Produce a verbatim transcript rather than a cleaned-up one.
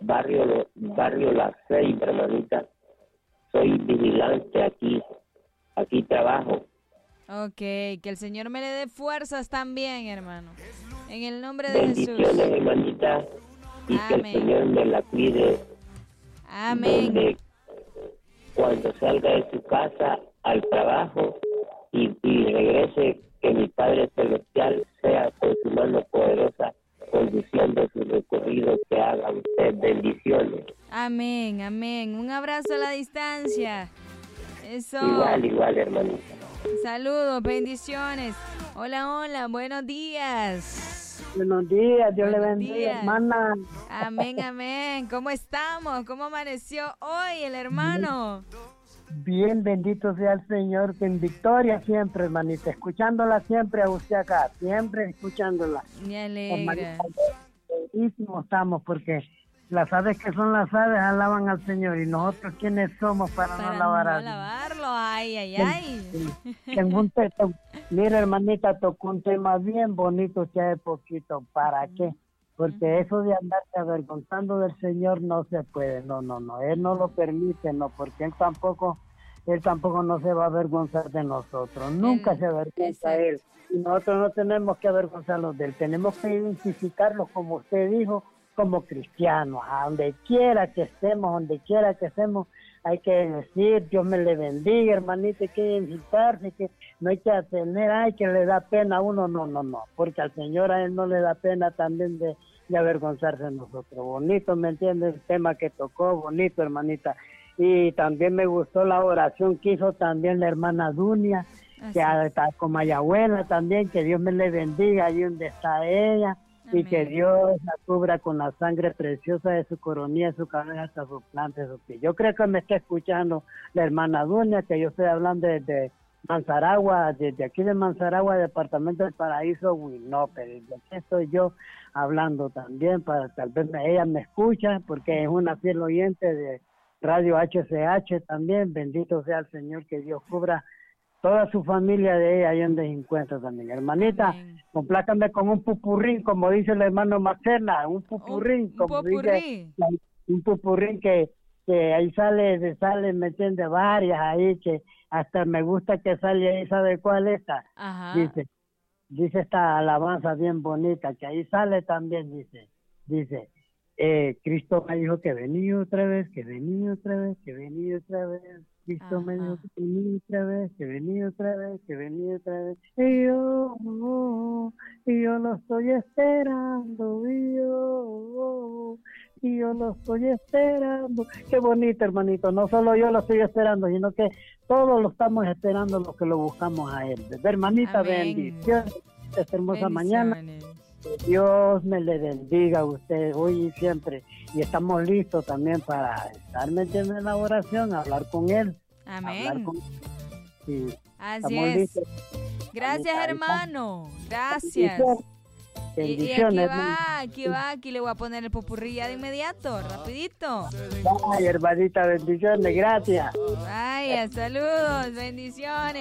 barrio, barrio La Ceiba, hermanita. Soy vigilante aquí, aquí trabajo. Ok, que el Señor me le dé fuerzas también, hermano. En el nombre de Bendiciones, Jesús. hermanita, y Amén. que el Señor me la cuide. Amén. Donde, cuando salga de su casa al trabajo y, y regrese, que mi Padre Celestial sea con su mano poderosa conduciendo su recorrido que haga usted. Bendiciones. Amén, amén. Un abrazo a la distancia. Eso. Igual, igual, hermanita. Saludos, bendiciones. Hola, hola, buenos días. Buenos días, Dios Buenos le bendiga, días. hermana. Amén, amén. ¿Cómo estamos? ¿Cómo amaneció hoy el hermano? Bien, bendito sea el Señor, en victoria siempre, hermanita, escuchándola siempre a usted acá, siempre escuchándola. Me alegra. Hermanita, bendísimo estamos porque las aves que son las aves alaban al Señor y nosotros quiénes somos para, Para no alabar no a Dios. alabarlo, ay, ay, ay. Tengo un te- to- Mira, hermanita, tocó un tema bien bonito que hace poquito. ¿Para qué? Porque eso de andarse avergonzando del Señor no se puede. No, no, no. Él no lo permite, no, porque Él tampoco, Él tampoco no se va a avergonzar de nosotros. Nunca Él- se avergüenza exacto. Él. Y nosotros no tenemos que avergonzarnos de Él. Tenemos que identificarlo, como usted dijo, como cristianos. A donde quiera que estemos, donde quiera que estemos, hay que decir, Dios me le bendiga, hermanita, hay que identificarse, que no hay que tener, ay, que le da pena a uno, no, no, no, porque al Señor a Él no le da pena también de, de avergonzarse de nosotros. Bonito, ¿me entiendes? El tema que tocó, bonito, hermanita. Y también me gustó la oración que hizo también la hermana Dunia, Así. que está con Mayabuela también, que Dios me le bendiga ahí donde está ella. Y Amén. que Dios la cubra con la sangre preciosa de su coronilla, de su cabeza hasta su planta, de su pie. Yo creo que me está escuchando la hermana Dunia, que yo estoy hablando desde Manzaragua, desde aquí de Manzaragua, departamento del Paraíso, Huinópe. Desde aquí estoy yo hablando también, para tal vez me- ella me escucha, porque es una fiel oyente de Radio H C H también. Bendito sea el Señor, que Dios cubra toda su familia de ella ahí donde se encuentra también. Hermanita, Amén. complácame con un pupurrín, como dice el hermano Marcela, un pupurrín, Un- un como popurrí. dice, la- un pupurrín que, que ahí sale, se sale, me entiende, varias ahí, que hasta me gusta que sale ahí, ¿sabe cuál es esta? Ajá. Dice, dice esta alabanza bien bonita, que ahí sale también, dice, dice, eh, Cristo me dijo que venía otra vez, que venía otra vez, que venía otra vez. Cristo me dijo Ajá. que venía otra vez, que venía otra vez, que venía otra vez. Y yo, oh, y yo lo estoy esperando, y yo, oh, y yo lo estoy esperando. Qué bonito, hermanito. No solo yo lo estoy esperando, sino que todos lo estamos esperando los que lo buscamos a Él. Hermanita, Amén. bendiciones. Esta hermosa mañana. Bendiciones. Dios me le bendiga a usted hoy y siempre. Y estamos listos también para estar metiendo en la oración, hablar con Él. Hablar Amén. con... Sí, Así estamos es. listos. Gracias, Ahí está. hermano. Gracias. Y, y aquí Bendiciones. va, aquí va, aquí le voy a poner el popurrí ya de inmediato, rapidito. Ay, hermanita, bendiciones. Gracias. Vaya, saludos, bendiciones.